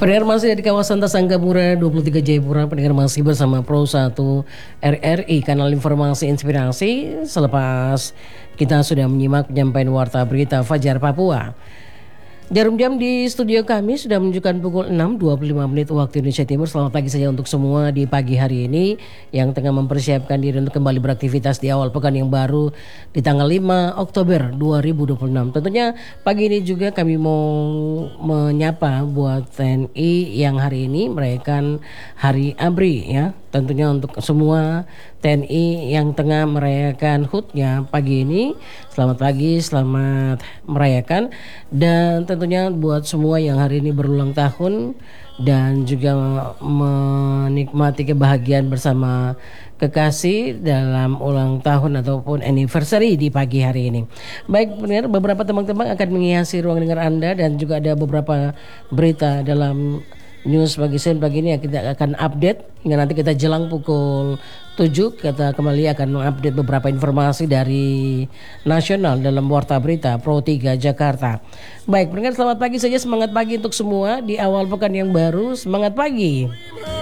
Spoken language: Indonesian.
Pendengar masih dari kawasan Tasangkapura 23 Jayapura. Pendengar masih bersama Pro 1 RRI, kanal informasi inspirasi. Selepas kita sudah menyimak penyampaian warta berita Fajar Papua. Jarum jam di studio kami sudah menunjukkan pukul 6.25 waktu Indonesia Timur. Selamat pagi saja untuk semua di pagi hari ini yang tengah mempersiapkan diri untuk kembali beraktivitas di awal pekan yang baru di tanggal 5 Oktober 2026. Tentunya pagi ini juga kami mau menyapa buat TNI yang hari ini merayakan Hari ABRI ya. Tentunya untuk semua TNI yang tengah merayakan HUT-nya pagi ini, selamat pagi, selamat merayakan. Dan tentunya buat semua yang hari ini berulang tahun dan juga menikmati kebahagiaan bersama kekasih dalam ulang tahun ataupun anniversary di pagi hari ini. Baik, benar, beberapa teman-teman akan menghiasi ruang dengar Anda dan juga ada beberapa berita dalam news pagi ini yang kita akan update hingga nanti kita jelang pukul 7 kita kembali akan mengupdate beberapa informasi dari nasional dalam Warta Berita Pro 3 Jakarta. Baik, pendengar, selamat pagi saja, semangat pagi untuk semua di awal pekan yang baru. Semangat pagi.